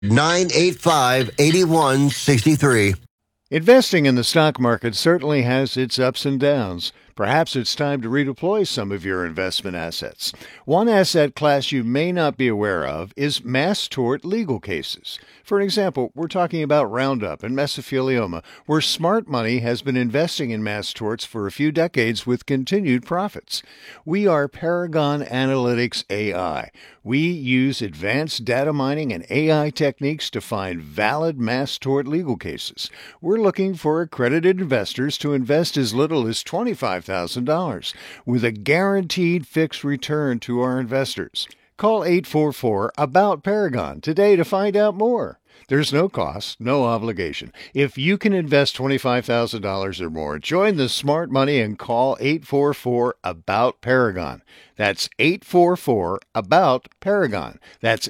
985-8163. Investing in the stock market certainly has its ups and downs. Perhaps it's time to redeploy some of your investment assets. One asset class you may not be aware of is mass tort legal cases. For example, we're talking about Roundup and mesothelioma, where smart money has been investing in mass torts for a few decades with continued profits. We are Paragon Analytics AI. We use advanced data mining and AI techniques to find valid mass tort legal cases. We're looking for accredited investors to invest as little as $25,000 with a guaranteed fixed return to our investors. Call 844-ABOUT-PARAGON today to find out more. There's no cost, no obligation. If you can invest $25,000 or more, join the smart money and call 844-ABOUT-PARAGON. That's 844-ABOUT-PARAGON. That's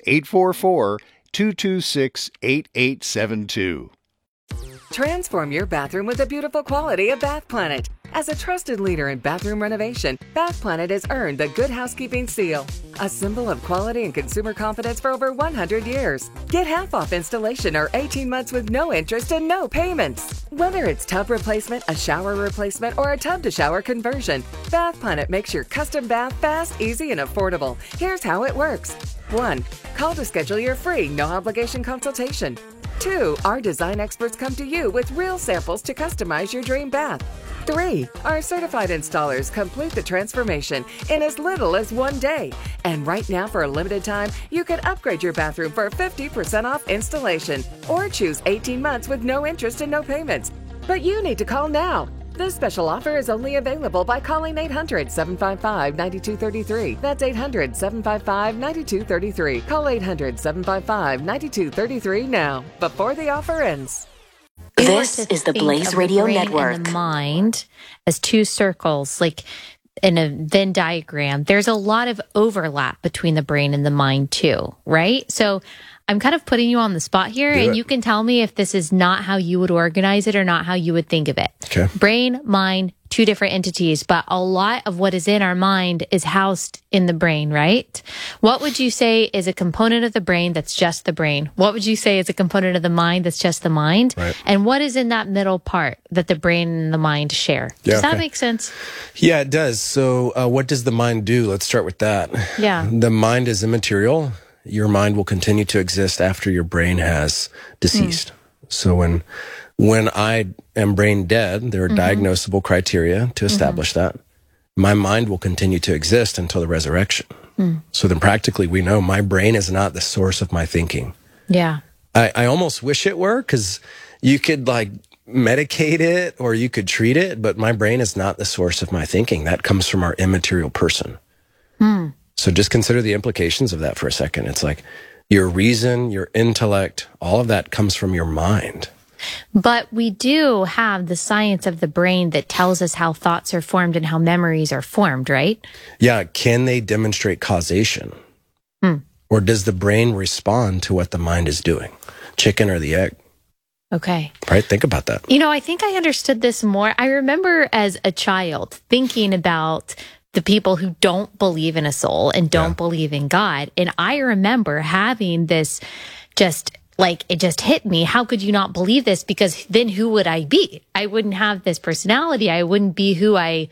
844-226-8872. Transform your bathroom with the beautiful quality of Bath Planet. As a trusted leader in bathroom renovation, Bath Planet has earned the Good Housekeeping seal, a symbol of quality and consumer confidence for over 100 years. Get half off installation or 18 months with no interest and no payments. Whether it's tub replacement, a shower replacement, or a tub-to-shower conversion, Bath Planet makes your custom bath fast, easy, and affordable. Here's how it works. 1. Call to schedule your free, no-obligation consultation. 2. Our design experts come to you with real samples to customize your dream bath. 3. Our certified installers complete the transformation in as little as 1 day. And right now, for a limited time, you can upgrade your bathroom for 50% off installation or choose 18 months with no interest and no payments. But you need to call now. This special offer is only available by calling 800-755-9233. That's 800-755-9233. Call 800-755-9233 now, before the offer ends. This is the Blaze Radio Network. And the mind as two circles, like in a Venn diagram. There's a lot of overlap between the brain and the mind too, right? So I'm kind of putting you on the spot here, and you can tell me if this is not how you would organize it or not how you would think of it. Okay. Brain, mind, two different entities, but a lot of what is in our mind is housed in the brain, right? What would you say is a component of the brain that's just the brain? What would you say is a component of the mind that's just the mind? Right. And what is in that middle part that the brain and the mind share? Does that make sense? Yeah, it does. So what does the mind do? Let's start with that. Yeah. The mind is immaterial. Your mind will continue to exist after your brain has deceased. So when I am brain dead, there are diagnosable criteria to establish that. My mind will continue to exist until the resurrection. So then practically we know my brain is not the source of my thinking. Yeah. I almost wish it were, because you could like medicate it or you could treat it, but my brain is not the source of my thinking. That comes from our immaterial person. So just consider the implications of that for a second. It's like your reason, your intellect, all of that comes from your mind. But we do have the science of the brain that tells us how thoughts are formed and how memories are formed, right? Yeah. Can they demonstrate causation? Or does the brain respond to what the mind is doing? Chicken or the egg? Okay. Right? Think about that. You know, I think I understood this more. I remember as a child thinking about the people who don't believe in a soul and don't believe in God. And I remember having this just like, it just hit me. How could you not believe this? Because then who would I be? I wouldn't have this personality. I wouldn't be who I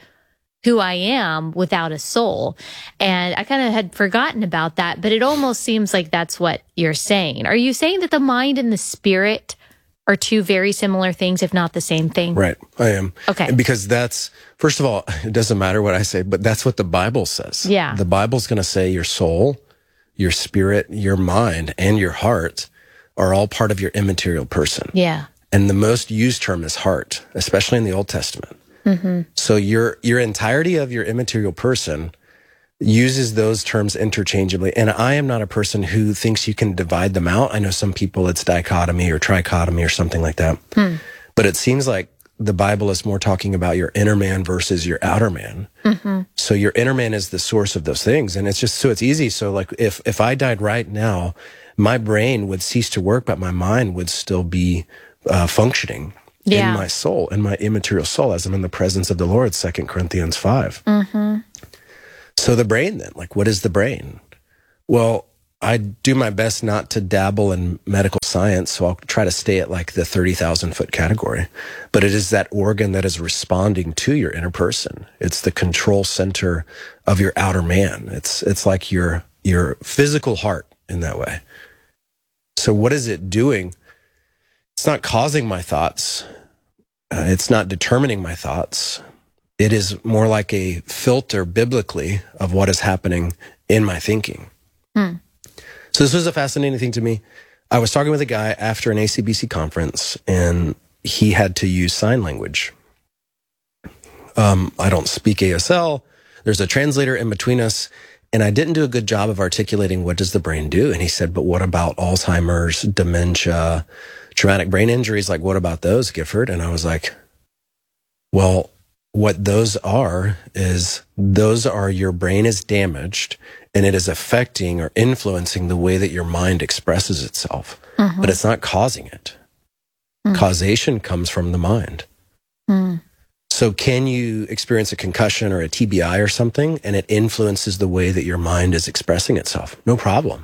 am without a soul. And I kind of had forgotten about that, but it almost seems like that's what you're saying. Are you saying that the mind and the spirit are two very similar things, if not the same thing? Right. I am. Okay. Because that's, first of all, it doesn't matter what I say, but that's what the Bible says. Yeah. The Bible's going to say your soul, your spirit, your mind, and your heart are all part of your immaterial person. Yeah. And the most used term is heart, especially in the Old Testament. So your entirety of your immaterial person uses those terms interchangeably. And I am not a person who thinks you can divide them out. I know some people it's dichotomy or trichotomy or something like that. But it seems like the Bible is more talking about your inner man versus your outer man. So your inner man is the source of those things. And it's just, so it's easy. So like if I died right now, my brain would cease to work, but my mind would still be functioning in my soul, in my immaterial soul, as I'm in the presence of the Lord, 2 Corinthians 5. So the brain then, like, what is the brain? Well, I do my best not to dabble in medical science, so I'll try to stay at like the 30,000 foot category. But it is that organ that is responding to your inner person. It's the control center of your outer man. It's like your physical heart in that way. So what is it doing? It's not causing my thoughts. It's not determining my thoughts. It is more like a filter biblically of what is happening in my thinking. So this was a fascinating thing to me. I was talking with a guy after an ACBC conference, and he had to use sign language. I don't speak ASL. There's a translator in between us, and I didn't do a good job of articulating what does the brain do. And he said, but what about Alzheimer's, dementia, traumatic brain injuries? Like, what about those, Gifford? And I was like, well, what those are is your brain is damaged and it is affecting or influencing the way that your mind expresses itself, but it's not causing it. Causation comes from the mind. So can you experience a concussion or a TBI or something and it influences the way that your mind is expressing itself? No problem.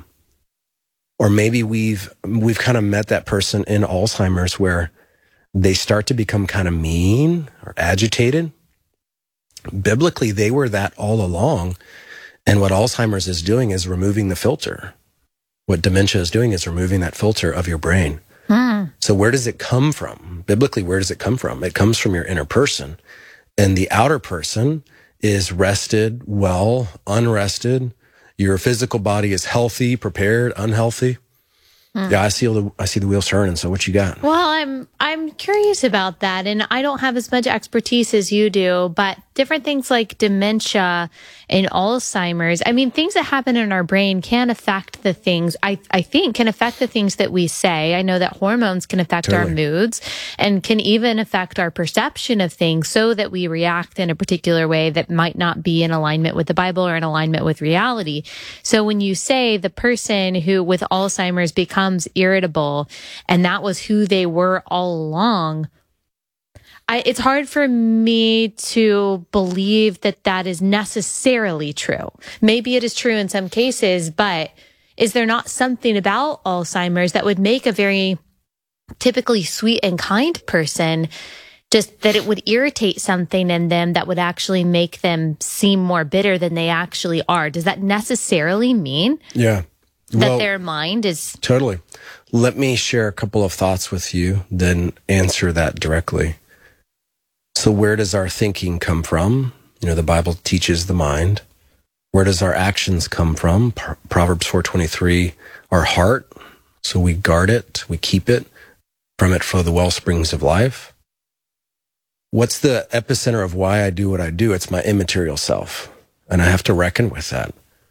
Or maybe we've kind of met that person in Alzheimer's where they start to become kind of mean or agitated. Biblically, they were that all along. And what Alzheimer's is doing is removing the filter. What dementia is doing is removing that filter of your brain. So where does it come from? Biblically, where does it come from? It comes from your inner person. And the outer person is rested, well, unrested. Your physical body is healthy, prepared, unhealthy. Yeah, I see the wheels turning. So what you got? Well, I'm curious about that, and I don't have as much expertise as you do, but different things like dementia and Alzheimer's, I mean, things that happen in our brain can affect the things, I think, can affect the things that we say. I know that hormones can affect our moods and can even affect our perception of things so that we react in a particular way that might not be in alignment with the Bible or in alignment with reality. So when you say the person who with Alzheimer's becomes irritable and that was who they were all along, it's hard for me to believe that that is necessarily true. Maybe it is true in some cases, but is there not something about Alzheimer's that would make a very typically sweet and kind person just that it would irritate something in them that would actually make them seem more bitter than they actually are? Does that necessarily mean that their mind is... Totally. Let me share a couple of thoughts with you, then answer that directly. So where does our thinking come from? You know, the Bible teaches the mind. Where does our actions come from? Proverbs 4:23, our heart. So we guard it, we keep it. From it flow the well springs of life. What's the epicenter of why I do what I do? It's my immaterial self. And I have to reckon with that.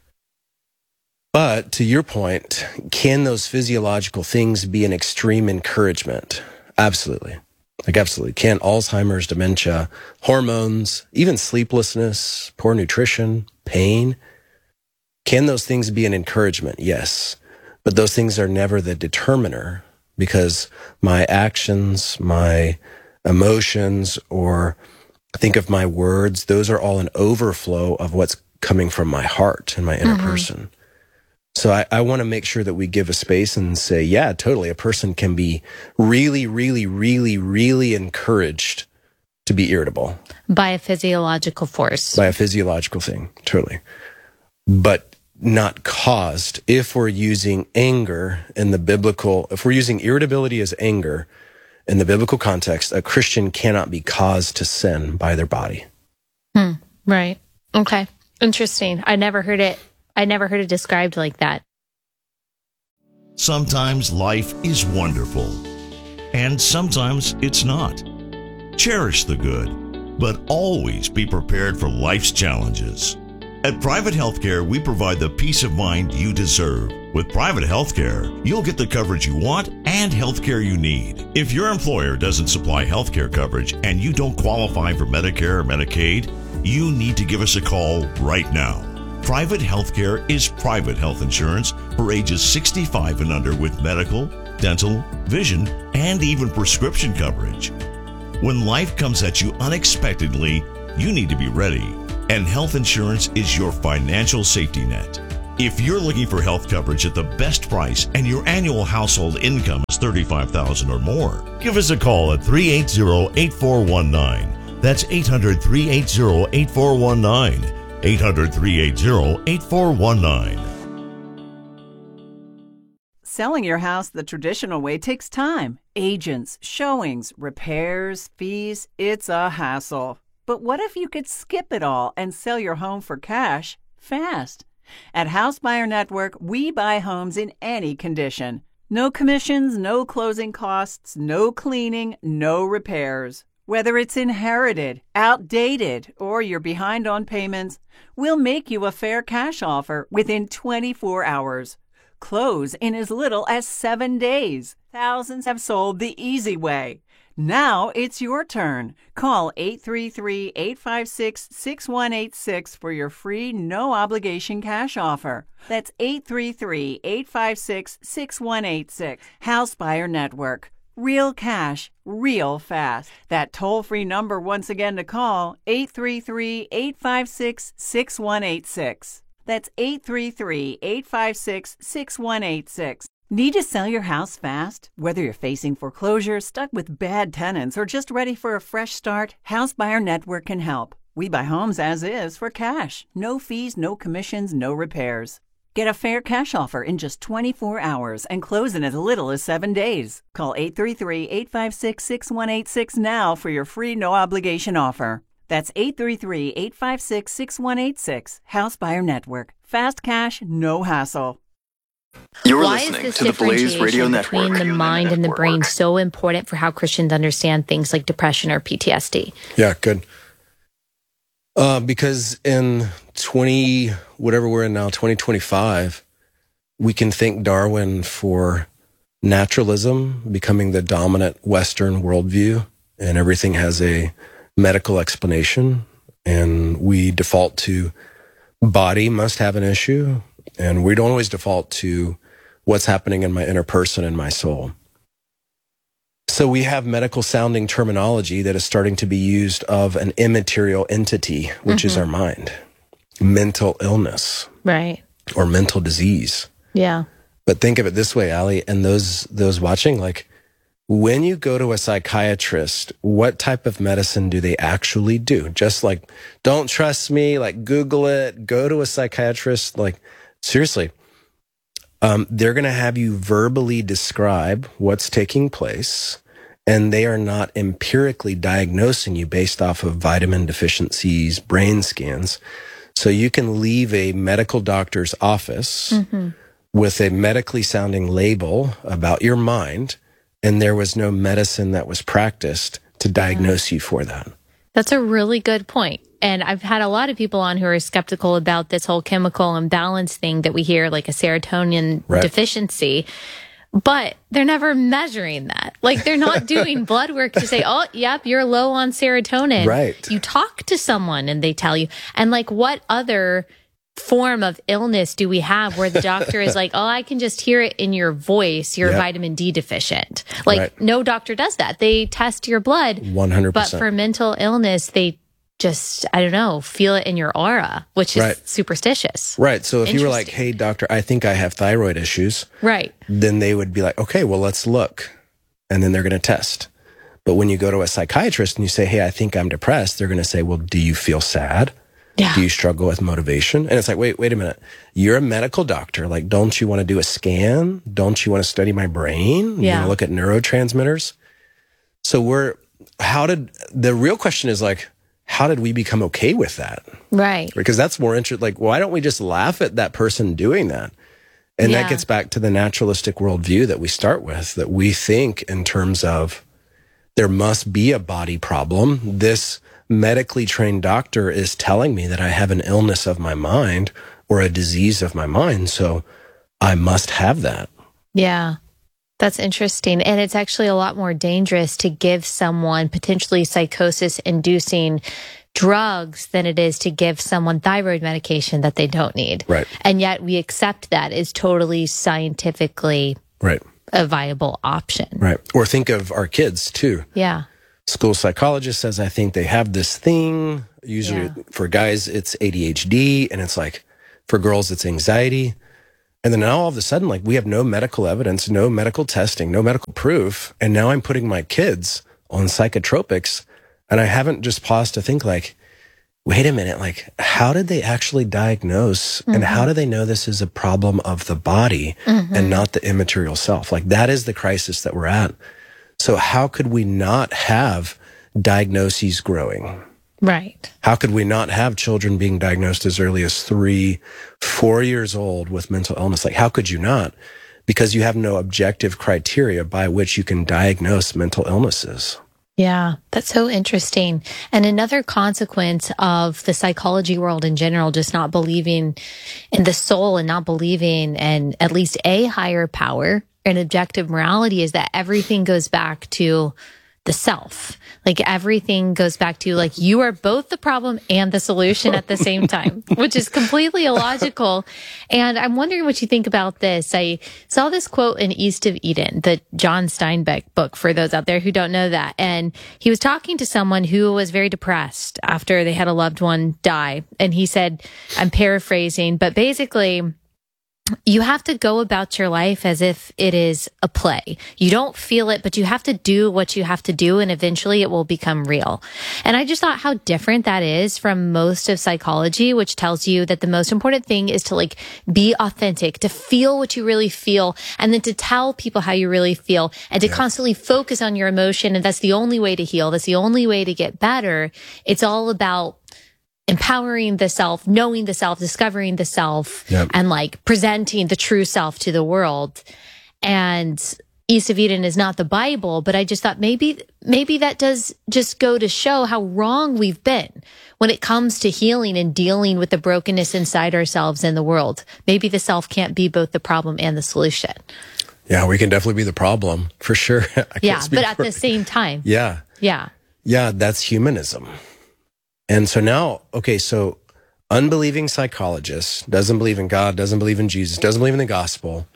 But to your point, can those physiological things be an extreme encouragement? Absolutely. Like absolutely. Can Alzheimer's, dementia, hormones, even sleeplessness, poor nutrition, pain, can those things be an encouragement? Yes. But those things are never the determiner because my actions, my emotions, or think of my words, those are all an overflow of what's coming from my heart and my inner person. So I want to make sure that we give a space and say, yeah, totally. A person can be really, really, really, really encouraged to be irritable. By a physiological force. By a physiological thing, totally. But not caused. If we're using anger in the biblical, if we're using irritability as anger in the biblical context, a Christian cannot be caused to sin by their body. Right. Okay. Interesting. I never heard it described like that. Sometimes life is wonderful, and sometimes it's not. Cherish the good, but always be prepared for life's challenges. At Private Healthcare, we provide the peace of mind you deserve. With Private Healthcare, you'll get the coverage you want and healthcare you need. If your employer doesn't supply healthcare coverage and you don't qualify for Medicare or Medicaid, you need to give us a call right now. Private Healthcare is private health insurance for ages 65 and under with medical, dental, vision, and even prescription coverage. When life comes at you unexpectedly, you need to be ready, and health insurance is your financial safety net. If you're looking for health coverage at the best price and your annual household income is $35,000 or more, give us a call at 380-8419. That's 800-380-8419. 800-380-8419. Selling your house the traditional way takes time. Agents, showings, repairs, fees, it's a hassle. But what if you could skip it all and sell your home for cash fast? At House Buyer Network, we buy homes in any condition. No commissions, no closing costs, no cleaning, no repairs. Whether it's inherited, outdated, or you're behind on payments, we'll make you a fair cash offer within 24 hours. Close in as little as 7 days. Thousands have sold the easy way. Now it's your turn. Call 833-856-6186 for your free, no-obligation cash offer. That's 833-856-6186. House Buyer Network. Real cash, real fast. That toll-free number once again to call, 833-856-6186. That's 833-856-6186. Need to sell your house fast? Whether you're facing foreclosure, stuck with bad tenants, or just ready for a fresh start, House Buyer Network can help. We buy homes as is for cash. No fees, no commissions, no repairs. Get a fair cash offer in just 24 hours and close in as little as 7 days. Call 833-856-6186 now for your free no-obligation offer. That's 833-856-6186. House Buyer Network. Fast cash, no hassle. You're Why listening is this to the Blaze Radio differentiation Network. between the mind and the brain so important for how Christians understand things like depression or PTSD? Yeah, good. Because in whatever we're in now, 2025, we can thank Darwin for naturalism becoming the dominant Western worldview, and everything has a medical explanation, and we default to body must have an issue, and we don't always default to what's happening in my inner person and my soul. So we have medical sounding terminology that is starting to be used of an immaterial entity, which is our mind, mental illness, Right. or mental disease. Yeah. But think of it this way, Allie, and those watching, like, when you go to a psychiatrist, what type of medicine do they actually do? Just like, don't trust me, like, Google it, go to a psychiatrist. Like, seriously, they're going to have you verbally describe what's taking place, and they are not empirically diagnosing you based off of vitamin deficiencies, brain scans. So you can leave a medical doctor's office with a medically sounding label about your mind, and there was no medicine that was practiced to diagnose you for that. That's a really good point. And I've had a lot of people on who are skeptical about this whole chemical imbalance thing that we hear, like a serotonin deficiency, but they're never measuring that. Like, they're not doing blood work to say, oh, yep, you're low on serotonin. Right. You talk to someone and they tell you. And like, what other form of illness do we have where the doctor is like, oh, I can just hear it in your voice, you're vitamin D deficient? Like, no doctor does that. They test your blood. 100%. But for mental illness, they just, I don't know, feel it in your aura, which is superstitious. Right. So if you were like, hey, doctor, I think I have thyroid issues. Right. Then they would be like, okay, well, let's look. And then they're going to test. But when you go to a psychiatrist and you say, hey, I think I'm depressed, they're going to say, well, do you feel sad? Yeah. Do you struggle with motivation? And it's like, wait a minute. You're a medical doctor. Like, don't you want to do a scan? Don't you want to study my brain? You want to look at neurotransmitters? So the real question is like, how did we become okay with that? Right. Because that's more interesting. Like, why don't we just laugh at that person doing that? And that gets back to the naturalistic worldview that we start with, that we think in terms of there must be a body problem. This medically trained doctor is telling me that I have an illness of my mind or a disease of my mind, so I must have that. Yeah. That's interesting. And it's actually a lot more dangerous to give someone potentially psychosis-inducing drugs than it is to give someone thyroid medication that they don't need. Right. And yet we accept that as totally scientifically a viable option. Right. Or think of our kids, too. Yeah. School psychologist says, I think they have this thing. Usually for guys, it's ADHD. And it's like, For girls, it's anxiety. And then now all of a sudden, like, we have no medical evidence, no medical testing, no medical proof. And now I'm putting my kids on psychotropics. And I haven't just paused to think, like, wait a minute, like, how did they actually diagnose and how do they know this is a problem of the body and not the immaterial self? Like, that is the crisis that we're at. So how could we not have diagnoses growing? Right. How could we not have children being diagnosed as early as 3, 4 years old with mental illness? Like, how could you not? Because you have no objective criteria by which you can diagnose mental illnesses. Yeah, that's so interesting. And another consequence of the psychology world in general, just not believing in the soul and not believing in at least a higher power and objective morality, is that everything goes back to the self. Like, everything goes back to, like, you are both the problem and the solution at the same time, which is completely illogical. And I'm wondering what you think about this. I saw this quote in East of Eden, the John Steinbeck book, for those out there who don't know that. And he was talking to someone who was very depressed after they had a loved one die. And he said, I'm paraphrasing, but basically, you have to go about your life as if it is a play. You don't feel it, but you have to do what you have to do, and eventually it will become real. And I just thought how different that is from most of psychology, which tells you that the most important thing is to, like, be authentic, to feel what you really feel, and then to tell people how you really feel, and to constantly focus on your emotion. And that's the only way to heal. That's the only way to get better. It's all about empowering the self, knowing the self, discovering the self, and, like, presenting the true self to the world. And East of Eden is not the Bible, but I just thought maybe that does just go to show how wrong we've been when it comes to healing and dealing with the brokenness inside ourselves and the world. Maybe the self can't be both the problem and the solution. Yeah, we can definitely be the problem, for sure. Yeah, but at the same time. Yeah, that's humanism. And so now, okay, so unbelieving psychologist doesn't believe in God, doesn't believe in Jesus, doesn't believe in the gospel.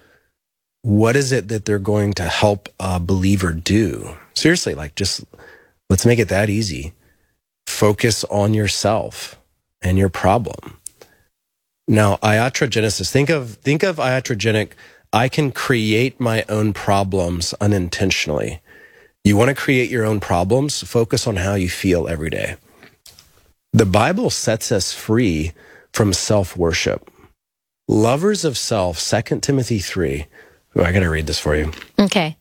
What is it that they're going to help a believer do? Seriously, like, just let's make it that easy. Focus on yourself and your problem. Now, iatrogenesis, think of iatrogenic. I can create my own problems unintentionally. You want to create your own problems? Focus on how you feel every day. The Bible sets us free from self-worship. Lovers of self, 2 Timothy 3. Oh, I got to read this for you. Okay.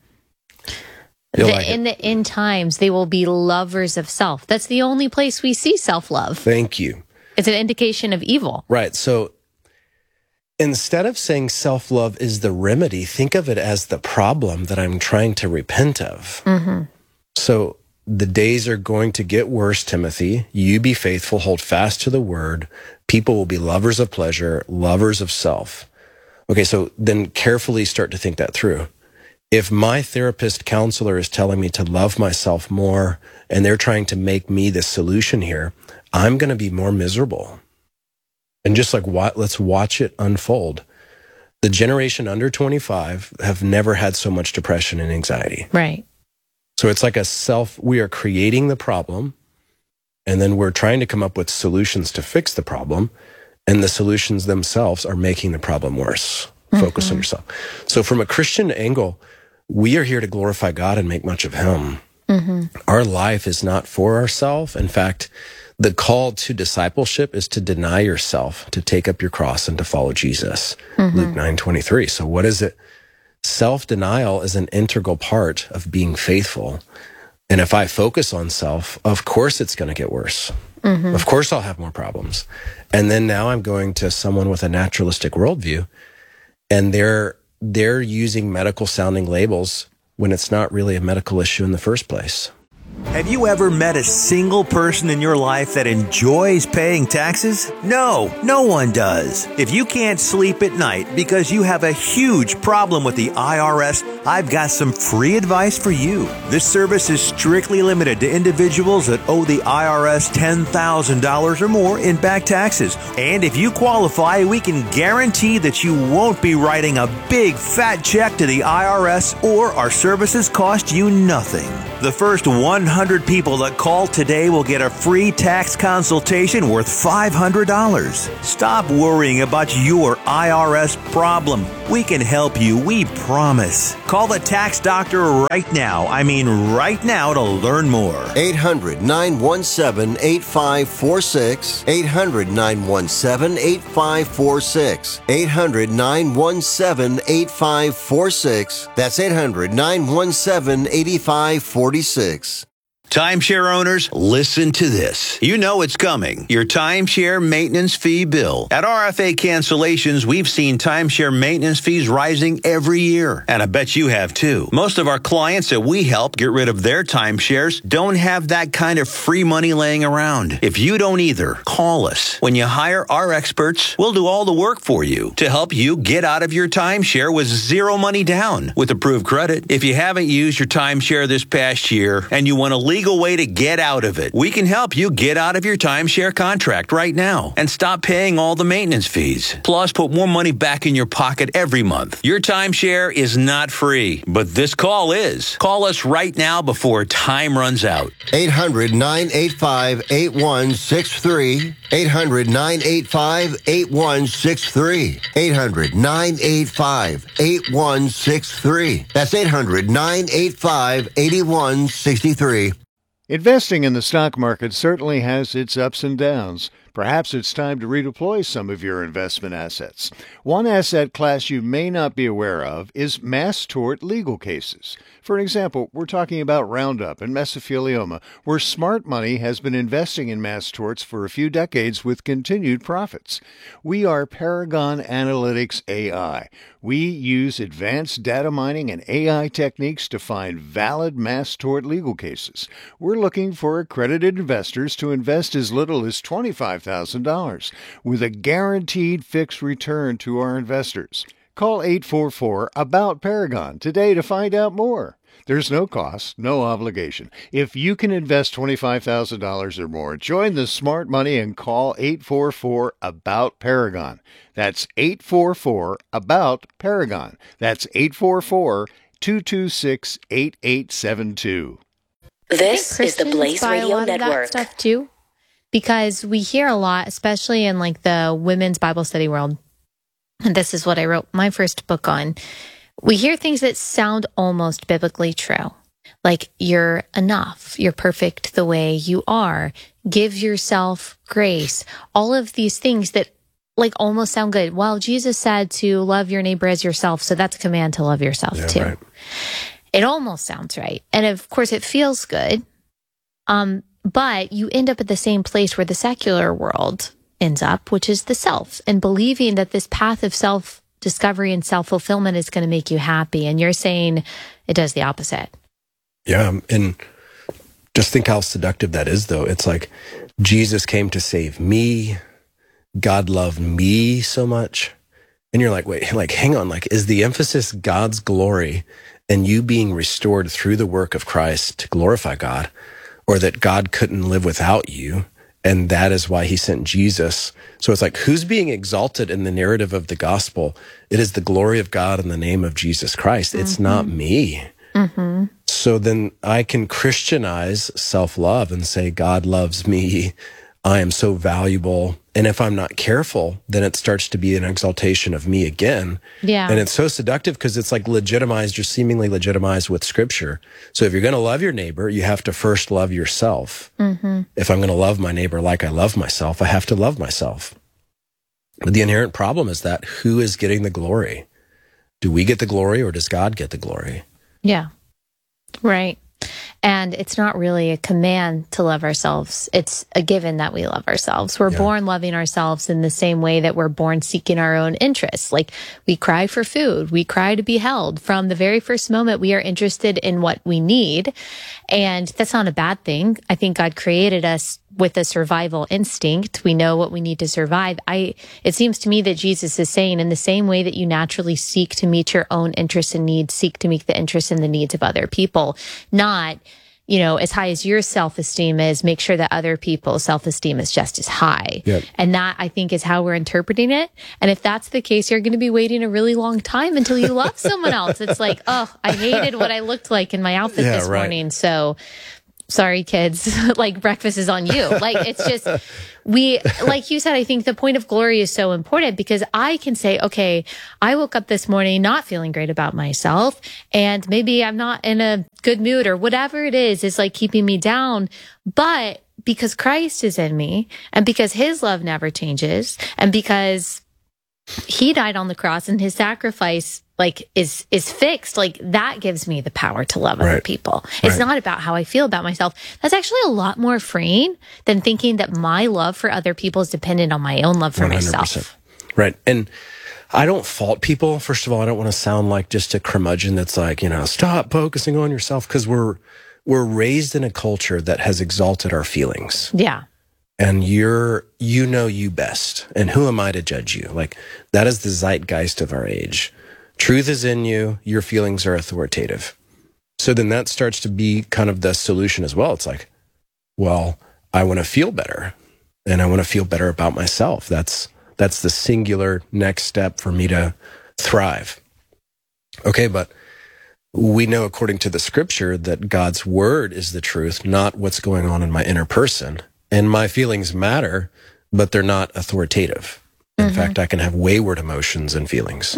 In the end times, they will be lovers of self. That's the only place we see self-love. Thank you. It's an indication of evil. Right. So instead of saying self-love is the remedy, think of it as the problem that I'm trying to repent of. So the days are going to get worse, Timothy. You be faithful, hold fast to the word. People will be lovers of pleasure, lovers of self. Okay, so then carefully start to think that through. If my therapist counselor is telling me to love myself more and they're trying to make me the solution here, I'm going to be more miserable. And just like, let's watch it unfold. The generation under 25 have never had so much depression and anxiety. Right. So it's like we are creating the problem, and then we're trying to come up with solutions to fix the problem, and the solutions themselves are making the problem worse. Focus on yourself. So from a Christian angle, we are here to glorify God and make much of Him. Our life is not for ourselves. In fact, the call to discipleship is to deny yourself, to take up your cross, and to follow Jesus. Luke 9:23. So what is it? Self-denial is an integral part of being faithful. And if I focus on self, of course it's going to get worse. Of course I'll have more problems. And then now I'm going to someone with a naturalistic worldview, and they're using medical sounding labels when it's not really a medical issue in the first place. Have you ever met a single person in your life that enjoys paying taxes? No, no one does. If you can't sleep at night because you have a huge problem with the IRS, I've got some free advice for you. This service is strictly limited to individuals that owe the IRS $10,000 or more in back taxes. And if you qualify, we can guarantee that you won't be writing a big fat check to the IRS, or our services cost you nothing. The first 100 people that call today will get a free tax consultation worth $500. Stop worrying about your IRS problem. We can help you, we promise. Call the tax doctor right now. I mean right now to learn more. 800-917-8546. 800-917-8546. 800-917-8546. That's 800-917-8546. Timeshare owners, listen to this. You know it's coming. Your timeshare maintenance fee bill. At RFA Cancellations, we've seen timeshare maintenance fees rising every year. And I bet you have too. Most of our clients that we help get rid of their timeshares don't have that kind of free money laying around. If you don't either, call us. When you hire our experts, we'll do all the work for you to help you get out of your timeshare with zero money down with approved credit. If you haven't used your timeshare this past year and you want to legal way to get out of it, we can help you get out of your timeshare contract right now and stop paying all the maintenance fees. Plus, put more money back in your pocket every month. Your timeshare is not free, but this call is. Call us right now before time runs out. 800-985-8163. 800-985-8163. 800-985-8163. That's 800-985-8163. Investing in the stock market certainly has its ups and downs. Perhaps it's time to redeploy some of your investment assets. One asset class you may not be aware of is mass tort legal cases. For example, we're talking about Roundup and mesothelioma, where smart money has been investing in mass torts for a few decades with continued profits. We are Paragon Analytics AI. We use advanced data mining and AI techniques to find valid mass tort legal cases. We're looking for accredited investors to invest as little as $25,000 with a guaranteed fixed return to our investors. Call 844-ABOUT-PARAGON today to find out more. There's no cost, no obligation. If you can invest $25,000 or more, join the smart money and call 844-ABOUT-PARAGON. That's 844-ABOUT-PARAGON. That's 844-226-8872. This is the Blaze Radio Network. Stuff too, because we hear a lot, especially in like the women's Bible study world. And this is what I wrote my first book on. We hear things that sound almost biblically true. Like you're enough, you're perfect the way you are, give yourself grace. All of these things that like almost sound good. Well, Jesus said to love your neighbor as yourself, so that's a command to love yourself too. Right. It almost sounds right. And of course it feels good. But you end up at the same place where the secular world ends up, which is the self, and believing that this path of self-discovery and self-fulfillment is going to make you happy. And you're saying it does the opposite. Yeah. And just think how seductive that is, though. It's like Jesus came to save me. God loved me so much. And you're like, wait, like, hang on. Like, is the emphasis God's glory and you being restored through the work of Christ to glorify God, or that God couldn't live without you? And that is why he sent Jesus. So it's like, who's being exalted in the narrative of the gospel? It is the glory of God in the name of Jesus Christ. Mm-hmm. It's not me. Mm-hmm. So then I can Christianize self-love and say, God loves me. I am so valuable. And if I'm not careful, then it starts to be an exaltation of me again. Yeah. And it's so seductive because it's like legitimized, you're seemingly legitimized with scripture. So if you're going to love your neighbor, you have to first love yourself. Mm-hmm. If I'm going to love my neighbor like I love myself, I have to love myself. But the inherent problem is that who is getting the glory? Do we get the glory or does God get the glory? Yeah. Right. And it's not really a command to love ourselves. It's a given that we love ourselves. We're born loving ourselves in the same way that we're born seeking our own interests. Like we cry for food. We cry to be held. From the very first moment, we are interested in what we need. And that's not a bad thing. I think God created us with a survival instinct. We know what we need to survive. It seems to me that Jesus is saying, in the same way that you naturally seek to meet your own interests and needs, seek to meet the interests and the needs of other people, not as high as your self-esteem is, make sure that other people's self-esteem is just as high. Yep. And that, I think, is how we're interpreting it. And if that's the case, you're going to be waiting a really long time until you love someone else. It's like, oh, I hated what I looked like in my outfit this morning. So sorry, kids, like breakfast is on you. Like, it's just, like you said, I think the point of glory is so important because I can say, okay, I woke up this morning not feeling great about myself, and maybe I'm not in a good mood or whatever it is like keeping me down. But because Christ is in me, and because his love never changes, and because he died on the cross and his sacrifice is fixed, that gives me the power to love other people. It's not about how I feel about myself. That's actually a lot more freeing than thinking that my love for other people is dependent on my own love for 100%. Myself. Right. And I don't fault people. First of all, I don't want to sound like just a curmudgeon that's like, stop focusing on yourself, because we're raised in a culture that has exalted our feelings. Yeah. And you know you best. And who am I to judge you? That is the zeitgeist of our age. Truth is in you. Your feelings are authoritative. So then that starts to be kind of the solution as well. It's like, well, I want to feel better, and I want to feel better about myself. That's the singular next step for me to thrive. Okay, but we know according to the scripture that God's word is the truth, not what's going on in my inner person. And my feelings matter, but they're not authoritative. In fact, I can have wayward emotions and feelings.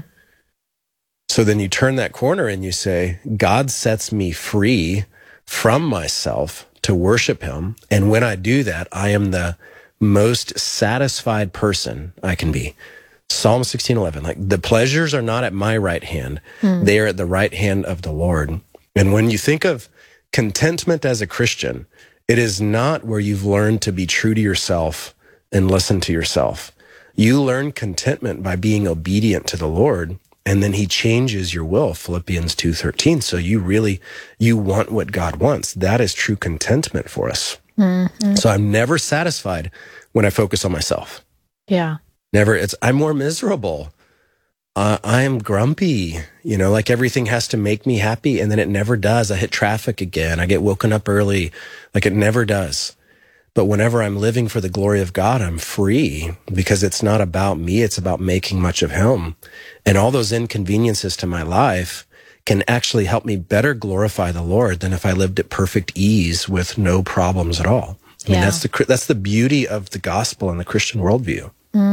So then you turn that corner and you say, God sets me free from myself to worship him. And when I do that, I am the most satisfied person I can be. Psalm 16:11, the pleasures are not at my right hand. They are at the right hand of the Lord. And when you think of contentment as a Christian, it is not where you've learned to be true to yourself and listen to yourself. You learn contentment by being obedient to the Lord, and then he changes your will, Philippians 2:13. So you want what God wants. That is true contentment for us. So I'm never satisfied when I focus on myself. Yeah. Never. I'm more miserable. I am grumpy, everything has to make me happy, and then it never does. I hit traffic again. I get woken up early. It never does. But whenever I'm living for the glory of God, I'm free, because it's not about me. It's about making much of him. And all those inconveniences to my life can actually help me better glorify the Lord than if I lived at perfect ease with no problems at all. I mean, that's the beauty of the gospel and the Christian worldview.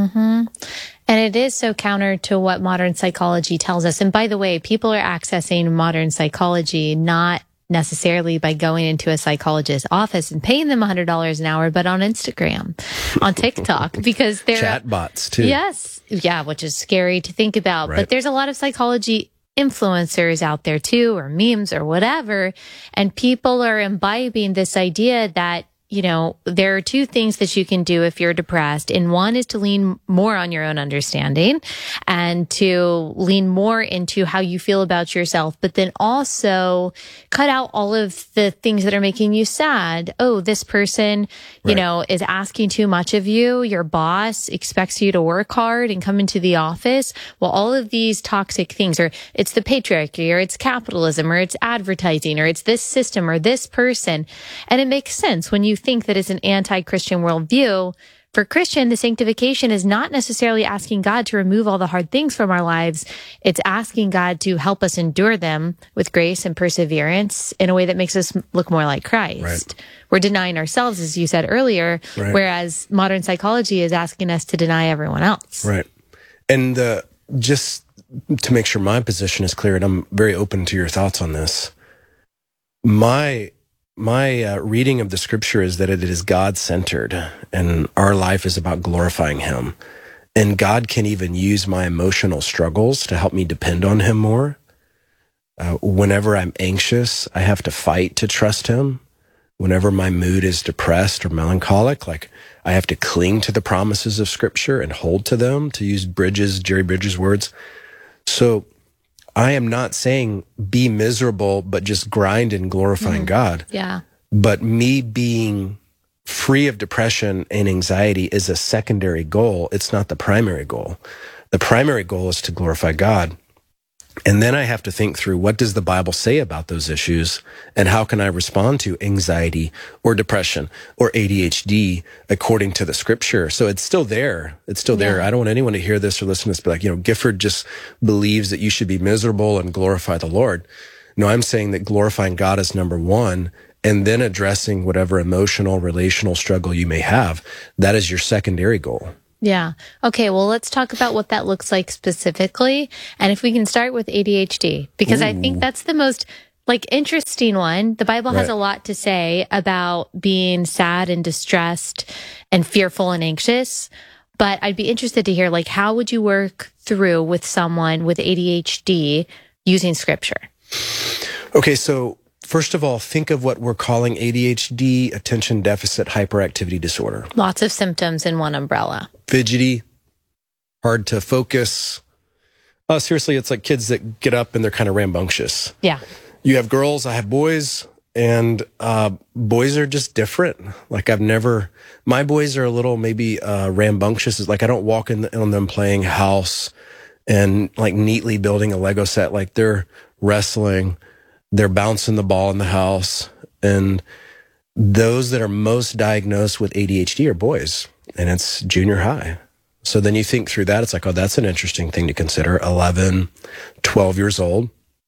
And it is so counter to what modern psychology tells us. And by the way, people are accessing modern psychology not necessarily by going into a psychologist's office and paying them $100 an hour, but on Instagram, on TikTok, because they're chatbots too. Yes. Yeah. Which is scary to think about, but there's a lot of psychology influencers out there too, or memes or whatever. And people are imbibing this idea that, there are two things that you can do if you're depressed. And one is to lean more on your own understanding and to lean more into how you feel about yourself, but then also cut out all of the things that are making you sad. Oh, this person, is asking too much of you. Your boss expects you to work hard and come into the office. Well, all of these toxic things, or it's the patriarchy, or it's capitalism, or it's advertising, or it's this system or this person. And it makes sense when you think that it's an anti-Christian worldview. For Christian, the sanctification is not necessarily asking God to remove all the hard things from our lives. It's asking God to help us endure them with grace and perseverance in a way that makes us look more like Christ. We're denying ourselves, as you said earlier, whereas modern psychology is asking us to deny everyone else. Right. And just to make sure my position is clear, and I'm very open to your thoughts on this, my reading of the scripture is that it is God-centered, and our life is about glorifying him. And God can even use my emotional struggles to help me depend on him more. Whenever I'm anxious, I have to fight to trust him. Whenever my mood is depressed or melancholic, I have to cling to the promises of scripture and hold to them, to use Jerry Bridges' words. So I am not saying be miserable, but just grind in glorifying God. Yeah. But me being free of depression and anxiety is a secondary goal. It's not the primary goal. The primary goal is to glorify God. And then I have to think through, what does the Bible say about those issues, and how can I respond to anxiety or depression or ADHD according to the scripture? So it's still there. It's still there. I don't want anyone to hear this or listen to this and be like, Gifford just believes that you should be miserable and glorify the Lord. No, I'm saying that glorifying God is number one, and then addressing whatever emotional, relational struggle you may have. That is your secondary goal. Yeah. Okay. Well, let's talk about what that looks like specifically. And if we can start with ADHD, because I think that's the most interesting one. The Bible has a lot to say about being sad and distressed and fearful and anxious. But I'd be interested to hear, how would you work through with someone with ADHD using scripture? Okay. So first of all, think of what we're calling ADHD, attention deficit hyperactivity disorder. Lots of symptoms in one umbrella. Fidgety, hard to focus. Seriously, it's like kids that get up and they're kind of rambunctious. Yeah. You have girls, I have boys, and boys are just different. My boys are a little maybe rambunctious. It's I don't walk in on them playing house and neatly building a Lego set. They're wrestling. They're bouncing the ball in the house. And those that are most diagnosed with ADHD are boys, and it's junior high. So then you think through that, it's that's an interesting thing to consider. 11, 12 years old.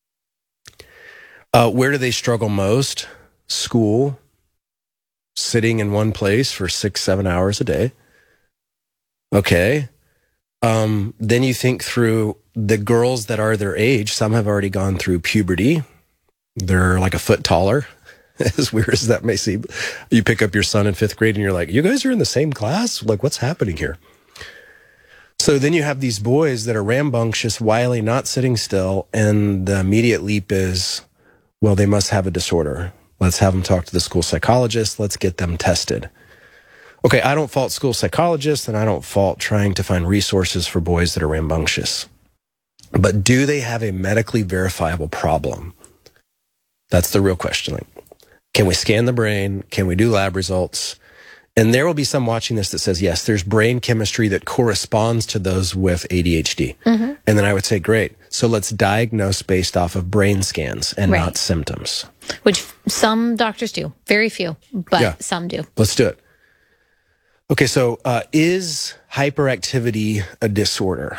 Where do they struggle most? School, sitting in one place for 6-7 hours a day. Okay. Then you think through the girls that are their age. Some have already gone through puberty. They're a foot taller, as weird as that may seem. You pick up your son in 5th grade and you're like, you guys are in the same class? What's happening here? So then you have these boys that are rambunctious, wily, not sitting still. And the immediate leap is, well, they must have a disorder. Let's have them talk to the school psychologist. Let's get them tested. Okay, I don't fault school psychologists, and I don't fault trying to find resources for boys that are rambunctious. But do they have a medically verifiable problem? That's the real question. Can we scan the brain? Can we do lab results? And there will be some watching this that says, yes, there's brain chemistry that corresponds to those with ADHD. Mm-hmm. And then I would say, great. So let's diagnose based off of brain scans and not symptoms. Which some doctors do. Very few, but some do. Let's do it. Okay, so is hyperactivity a disorder?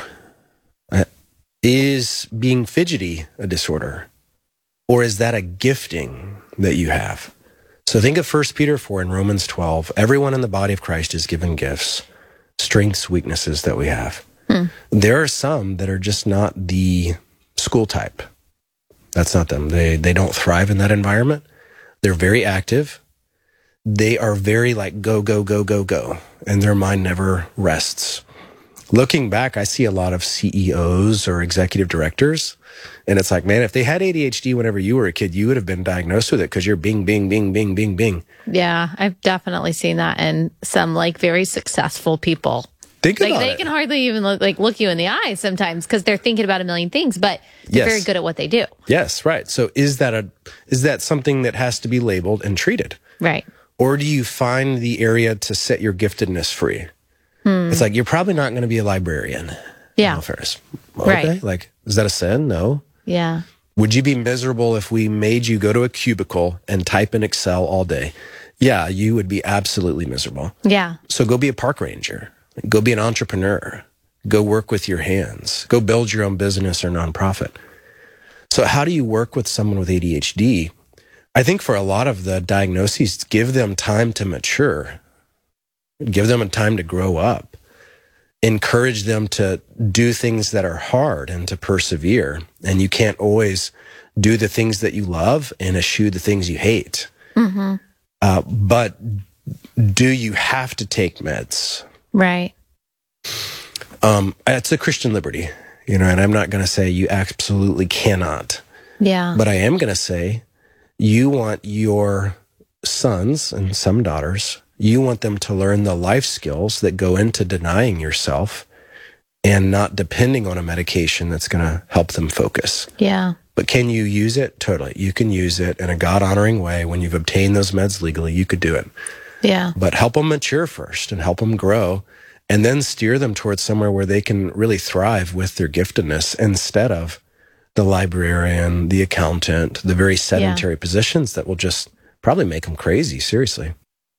Is being fidgety a disorder? Or is that a gifting that you have? So think of 1 Peter 4 and Romans 12. Everyone in the body of Christ is given gifts, strengths, weaknesses that we have. There are some that are just not the school type. That's not them. They don't thrive in that environment. They're very active. They are very go, go, go, go, go. And their mind never rests. Looking back, I see a lot of CEOs or executive directors. And it's man, if they had ADHD whenever you were a kid, you would have been diagnosed with it because you're bing, bing, bing, bing, bing, bing. Yeah, I've definitely seen that in some very successful people. Think about they can hardly even look you in the eye sometimes because they're thinking about a million things, but they're very good at what they do. Yes, right. So is that something that has to be labeled and treated? Right. Or do you find the area to set your giftedness free? It's you're probably not going to be a librarian. Yeah. Ferris. Okay. Right. Is that a sin? No. Yeah. Would you be miserable if we made you go to a cubicle and type in Excel all day? Yeah, you would be absolutely miserable. Yeah. So go be a park ranger. Go be an entrepreneur. Go work with your hands. Go build your own business or nonprofit. So how do you work with someone with ADHD? I think for a lot of the diagnoses, give them time to mature. Give them a time to grow up. Encourage them to do things that are hard and to persevere. And you can't always do the things that you love and eschew the things you hate. Mm-hmm. But do you have to take meds? Right. It's a Christian liberty, and I'm not going to say you absolutely cannot. Yeah. But I am going to say you want your sons and some daughters, you want them to learn the life skills that go into denying yourself and not depending on a medication that's going to help them focus. Yeah. But can you use it? Totally. You can use it in a God-honoring way. When you've obtained those meds legally, you could do it. Yeah. But help them mature first and help them grow, and then steer them towards somewhere where they can really thrive with their giftedness instead of the librarian, the accountant, the very sedentary positions that will just probably make them crazy, seriously.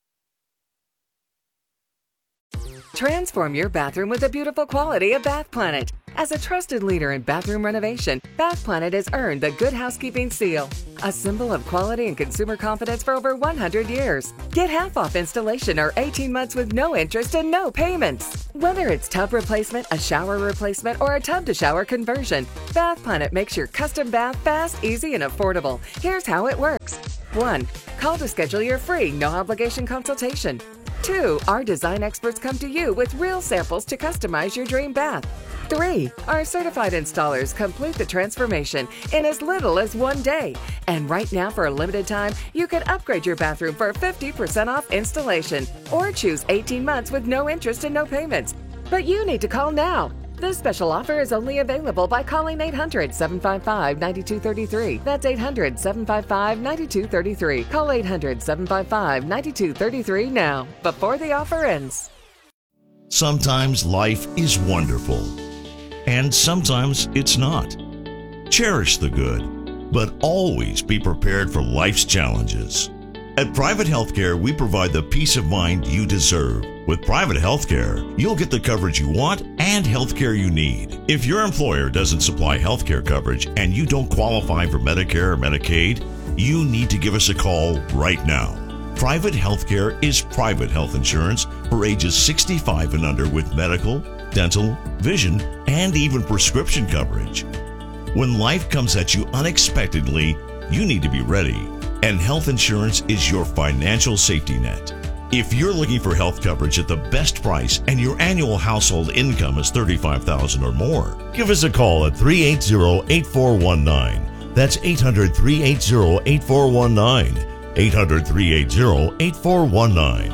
Transform your bathroom with the beautiful quality of Bath Planet. As a trusted leader in bathroom renovation, Bath Planet has earned the Good Housekeeping seal, a symbol of quality and consumer confidence for over 100 years. Get half off installation or 18 months with no interest and no payments. Whether it's tub replacement, a shower replacement, or a tub-to-shower conversion, Bath Planet makes your custom bath fast, easy, and affordable. Here's how it works. 1. Call to schedule your free, no-obligation consultation. 2. Our design experts come to you with real samples to customize your dream bath. 3. Our certified installers complete the transformation in as little as 1 day. And right now, for a limited time, you can upgrade your bathroom for 50% off installation or choose 18 months with no interest and no payments. But you need to call now. This special offer is only available by calling 800-755-9233. That's 800-755-9233. Call 800-755-9233 now, before the offer ends. Sometimes life is wonderful, and sometimes it's not. Cherish the good, but always be prepared for life's challenges. At Private Healthcare, we provide the peace of mind you deserve. With Private Healthcare, you'll get the coverage you want and healthcare you need. If your employer doesn't supply healthcare coverage and you don't qualify for Medicare or Medicaid, you need to give us a call right now. Private Healthcare is private health insurance for ages 65 and under with medical, dental, vision, and even prescription coverage. When life comes at you unexpectedly, you need to be ready. And health insurance is your financial safety net. If you're looking for health coverage at the best price and your annual household income is $35,000 or more, give us a call at 380-8419. That's 800-380-8419. 800-380-8419.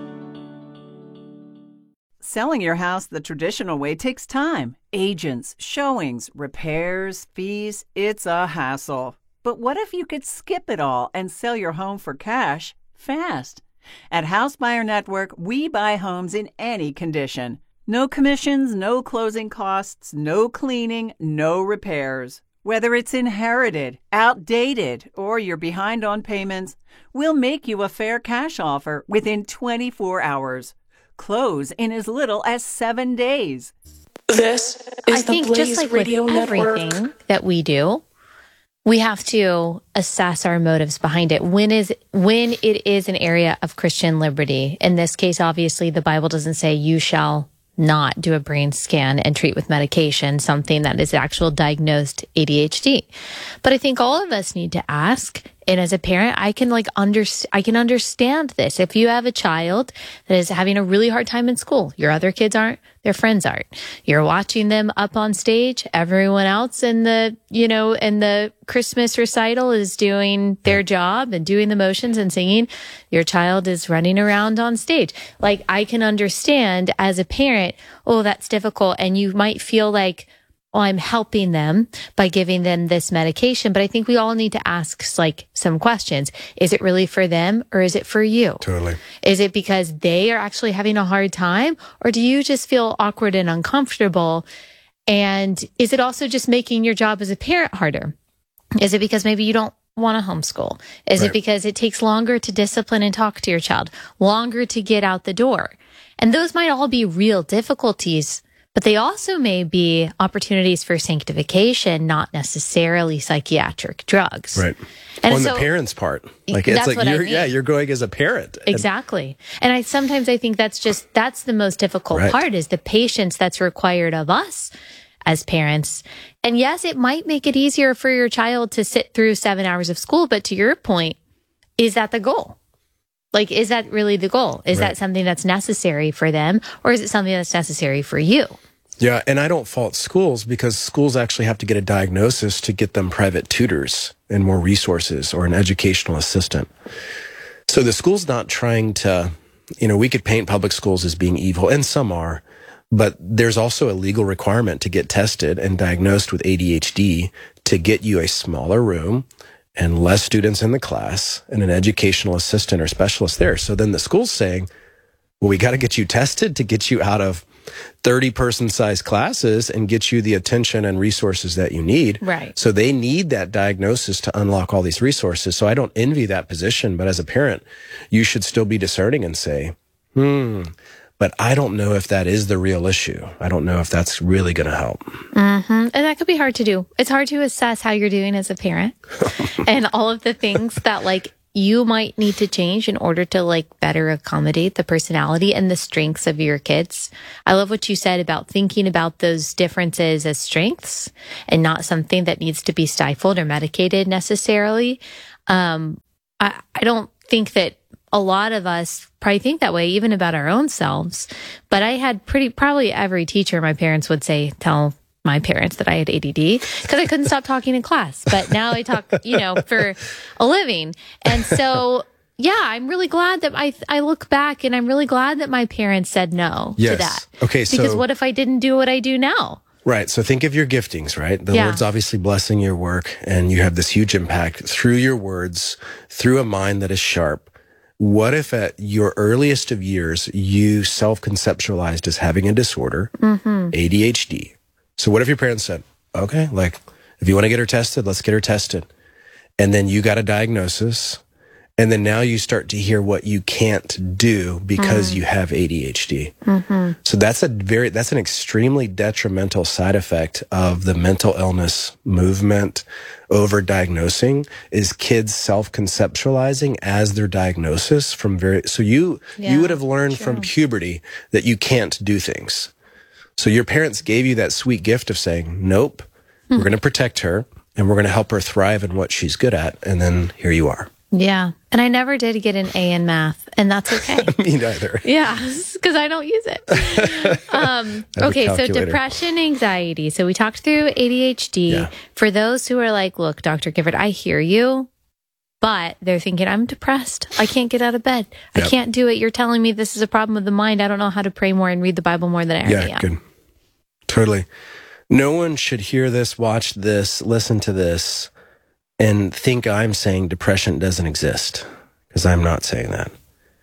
Selling your house the traditional way takes time. Agents, showings, repairs, fees, it's a hassle. But what if you could skip it all and sell your home for cash fast? At House Buyer Network, we buy homes in any condition. No commissions, no closing costs, no cleaning, no repairs. Whether it's inherited, outdated, or you're behind on payments, we'll make you a fair cash offer within 24 hours. Close in as little as 7 days. This is the Blaze Radio Network. Everything that we do, we have to assess our motives behind it. When it is an area of Christian liberty, in this case, obviously, the Bible doesn't say you shall not do a brain scan and treat with medication, something that is actual diagnosed ADHD. But I think all of us need to ask, and as a parent, I can understand this. If you have a child that is having a really hard time in school, your other kids aren't, their friends aren't. You're watching them up on stage. Everyone else in the Christmas recital is doing their job and doing the motions and singing. Your child is running around on stage. Like, I can understand as a parent, oh, that's difficult. And you might feel like, oh, I'm helping them by giving them this medication. But I think we all need to ask some questions. Is it really for them or is it for you? Totally. Is it because they are actually having a hard time, or do you just feel awkward and uncomfortable? And is it also just making your job as a parent harder? Is it because maybe you don't want to homeschool? Is it because it takes longer to discipline and talk to your child, longer to get out the door? And those might all be real difficulties, but they also may be opportunities for sanctification, not necessarily psychiatric drugs. Right. And on so, the parents' part. You're going as a parent. Exactly. And I think that's the most difficult part, is the patience that's required of us as parents. And yes, it might make it easier for your child to sit through 7 hours of school, but to your point, is that the goal? Is that really the goal? Is that something that's necessary for them, or is it something that's necessary for you? Yeah, and I don't fault schools, because schools actually have to get a diagnosis to get them private tutors and more resources or an educational assistant. So the school's not trying to, we could paint public schools as being evil, and some are, but there's also a legal requirement to get tested and diagnosed with ADHD to get you a smaller room and less students in the class and an educational assistant or specialist there. So then the school's saying, Well, we got to get you tested to get you out of 30-person size classes and get you the attention and resources that you need. Right. So they need that diagnosis to unlock all these resources. So I don't envy that position, but as a parent, you should still be discerning and say, but I don't know if that is the real issue. I don't know if that's really going to help. Mm-hmm. And that could be hard to do. It's hard to assess how you're doing as a parent and all of the things that like you might need to change in order to like better accommodate the personality and the strengths of your kids. I love what you said about thinking about those differences as strengths and not something that needs to be stifled or medicated necessarily. I don't think that a lot of us probably think that way, even about our own selves. But I had probably every teacher my parents would tell my parents that I had ADD because I couldn't stop talking in class. But now I talk, for a living. And so, yeah, I'm really glad that I look back and I'm really glad that my parents said no to that. Okay. Because what if I didn't do what I do now? Right. So think of your giftings, right? The Lord's obviously blessing your work and you have this huge impact through your words, through a mind that is sharp. What if at your earliest of years, you self-conceptualized as having a disorder, ADHD? So what if your parents said, okay, like, if you want to get her tested, let's get her tested. And then you got a diagnosis. And then now you start to hear what you can't do because you have ADHD. So that's an extremely detrimental side effect of the mental illness movement over diagnosing is kids self-conceptualizing as their diagnosis so you would have learned from puberty that you can't do things. So your parents gave you that sweet gift of saying, nope, we're going to protect her and we're going to help her thrive in what she's good at. And then here you are. Yeah. And I never did get an A in math, and that's okay. Me neither. Yeah, because I don't use it. Okay, so depression, anxiety. So we talked through ADHD. Yeah. For those who are like, look, Dr. Gifford, I hear you, but they're thinking, I'm depressed. I can't get out of bed. Yep. I can't do it. You're telling me this is a problem of the mind. I don't know how to pray more and read the Bible more than I already am. Good. Totally. No one should hear this, watch this, listen to this, and think I'm saying depression doesn't exist, because I'm not saying that.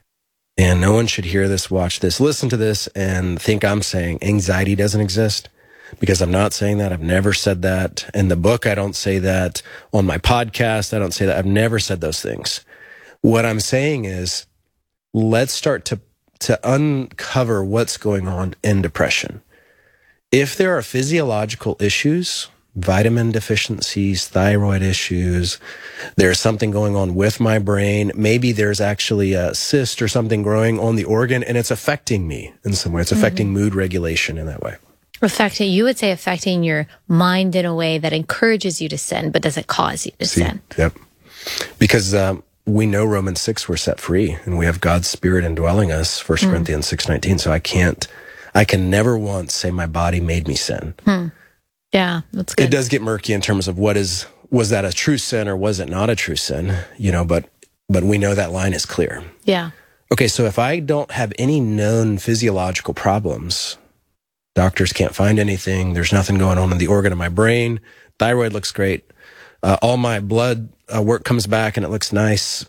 And no one should hear this, watch this, listen to this, and think I'm saying anxiety doesn't exist, because I'm not saying that. I've never said that. In the book, I don't say that. On my podcast, I don't say that. I've never said those things. What I'm saying is, let's start to uncover what's going on in depression. If there are physiological issues, vitamin deficiencies, thyroid issues, there's something going on with my brain, maybe there's actually a cyst or something growing on the organ and it's affecting me in some way. It's affecting mood regulation in that way. You would say affecting your mind in a way that encourages you to sin, but doesn't cause you to sin. Yep. Because we know Romans 6, we're set free and we have God's Spirit indwelling us, 1 Corinthians 6:19. So I can never once say my body made me sin. Yeah, that's good. It does get murky in terms of was that a true sin or was it not a true sin? But we know that line is clear. Yeah. Okay, so if I don't have any known physiological problems, doctors can't find anything, there's nothing going on in the organ of my brain, thyroid looks great, all my blood work comes back and it looks nice,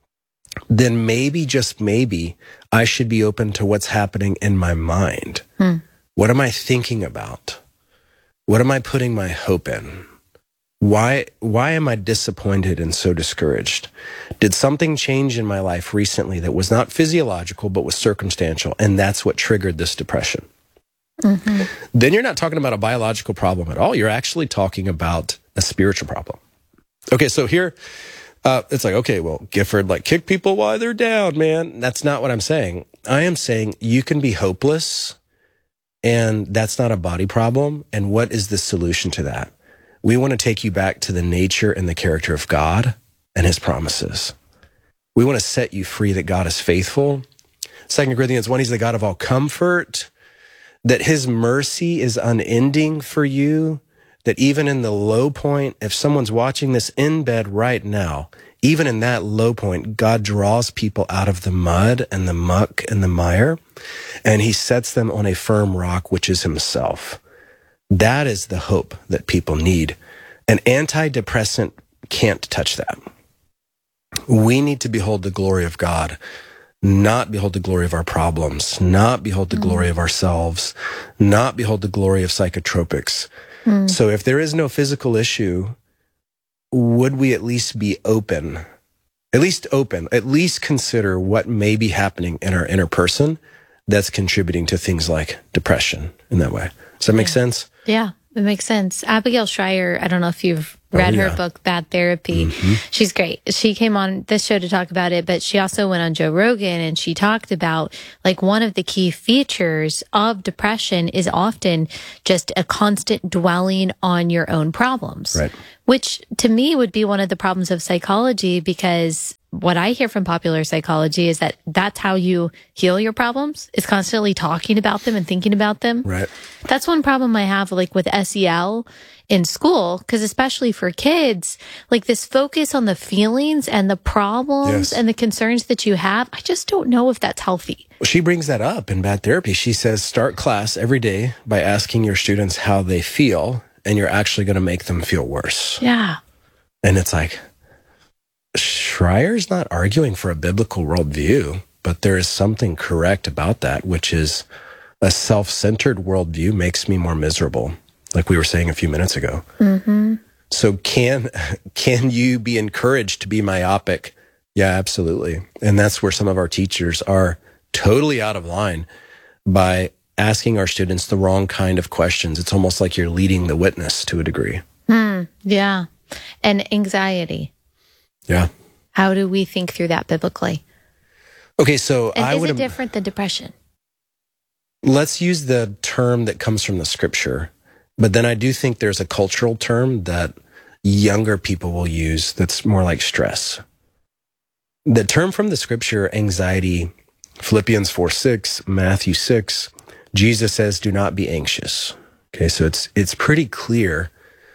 then maybe, just maybe, I should be open to what's happening in my mind. What am I thinking about? What am I putting my hope in? Why am I disappointed and so discouraged? Did something change in my life recently that was not physiological but was circumstantial, and that's what triggered this depression? Then you're not talking about a biological problem at all. You're actually talking about a spiritual problem. Okay, so here, it's like, okay, well, Gifford, kick people while they're down, man. That's not what I'm saying. I am saying you can be hopeless, and that's not a body problem. And what is the solution to that? We want to take you back to the nature and the character of God and his promises. We want to set you free that God is faithful. 2 Corinthians 1, he's the God of all comfort, that his mercy is unending for you, that even in the low point, if someone's watching this in bed right now, even in that low point, God draws people out of the mud and the muck and the mire, and he sets them on a firm rock, which is himself. That is the hope that people need. An antidepressant can't touch that. We need to behold the glory of God not behold the glory of our problems, not behold the glory of ourselves, not behold the glory of psychotropics. So if there is no physical issue, would we at least be open? At least consider what may be happening in our inner person that's contributing to things like depression in that way. Does that make sense? Yeah, it makes sense. Abigail Schreier, I don't know if you've read her book, Bad Therapy. She's great. She came on this show to talk about it, but she also went on Joe Rogan and she talked about like one of the key features of depression is often just a constant dwelling on your own problems, which to me would be one of the problems of psychology, because what I hear from popular psychology is that that's how you heal your problems, is constantly talking about them and thinking about them. Right. That's one problem I have like with SEL in school, because especially for kids, like this focus on the feelings and the problems and the concerns that you have, I just don't know if that's healthy. Well, she brings that up in Bad Therapy. She says, start class every day by asking your students how they feel, and you're actually going to make them feel worse. Yeah. And it's like, Schreier's not arguing for a biblical worldview, but there is something correct about that, which is a self-centered worldview makes me more miserable, like we were saying a few minutes ago. So can you be encouraged to be myopic? Yeah, absolutely. And that's where some of our teachers are totally out of line by asking our students the wrong kind of questions. It's almost like you're leading the witness to a degree. Yeah. And anxiety. Yeah. How do we think through that biblically? Okay, so and is it different than depression? Let's use the term that comes from the scripture. But then I do think there's a cultural term that younger people will use that's more like stress. The term from the scripture, anxiety, Philippians 4:6, Matthew 6, Jesus says, do not be anxious. Okay, so it's pretty clear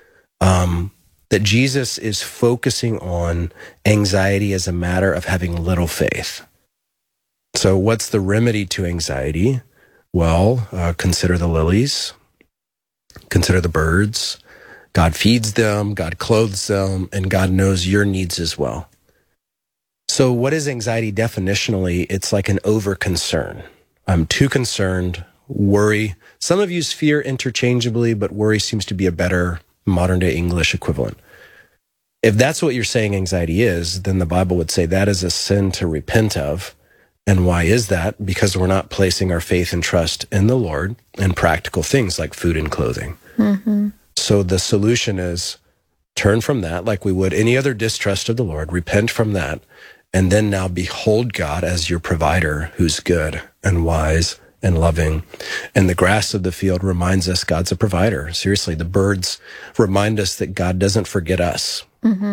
that Jesus is focusing on anxiety as a matter of having little faith. So what's the remedy to anxiety? Well, consider the lilies, consider the birds. God feeds them, God clothes them, and God knows your needs as well. So what is anxiety definitionally? It's like an over-concern. I'm too concerned, worry. Some have used fear interchangeably, but worry seems to be a better modern-day English equivalent. If that's what you're saying anxiety is, then the Bible would say that is a sin to repent of. And why is that? Because we're not placing our faith and trust in the Lord in practical things like food and clothing. So the solution is turn from that like we would any other distrust of the Lord, repent from that, and then now behold God as your provider who's good and wise and loving. And the grass of the field reminds us God's a provider. Seriously, the birds remind us that God doesn't forget us.